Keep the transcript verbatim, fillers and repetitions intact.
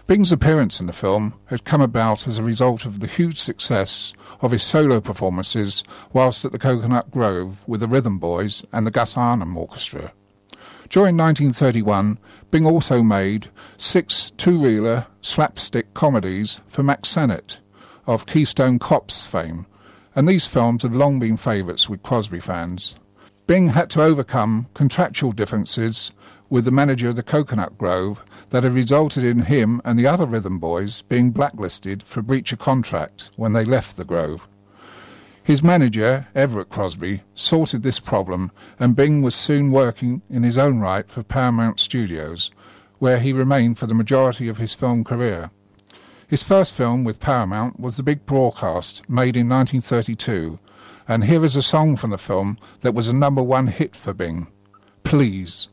Bing's appearance in the film had come about as a result of the huge success of his solo performances whilst at the Coconut Grove with the Rhythm Boys and the Gus Arnhem Orchestra. During nineteen thirty-one, Bing also made six two-reeler slapstick comedies for Mack Sennett of Keystone Cops fame, and these films have long been favourites with Crosby fans. Bing had to overcome contractual differences with the manager of the Coconut Grove that had resulted in him and the other Rhythm Boys being blacklisted for breach of contract when they left the Grove. His manager, Everett Crosby, sorted this problem, and Bing was soon working in his own right for Paramount Studios, where he remained for the majority of his film career. His first film with Paramount was The Big Broadcast, made in nineteen thirty-two, and here is a song from the film that was a number one hit for Bing, Please.